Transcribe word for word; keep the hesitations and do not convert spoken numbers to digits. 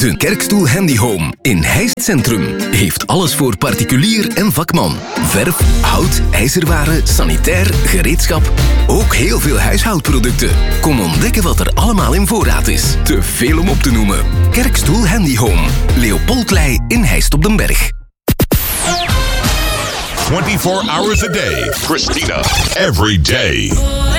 De Kerkstoel Handy Home in Heist Centrum heeft alles voor particulier en vakman. Verf, hout, ijzerwaren, sanitair, gereedschap. Ook heel veel huishoudproducten. Kom ontdekken wat er allemaal in voorraad is. Te veel om op te noemen. Kerkstoel Handy Home. Leopoldlei in Heist op den Berg. twenty-four hours a day. Christina. Every day.